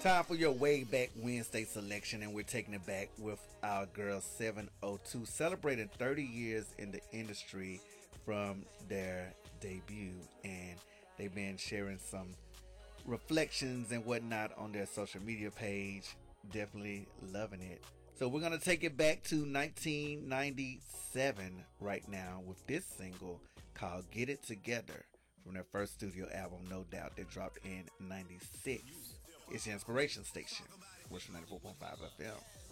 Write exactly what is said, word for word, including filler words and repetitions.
Time for your way back Wednesday selection, and we're taking it back with our girl seven oh two, celebrating thirty years in the industry from their debut, and they've been sharing some reflections and whatnot on their social media page. Definitely loving it. So we're gonna take it back to nineteen ninety-seven right now with this single called "Get It Together" from their first studio album, No Doubt, that dropped in ninety-six. It's your inspiration station, which is ninety-four point five F M.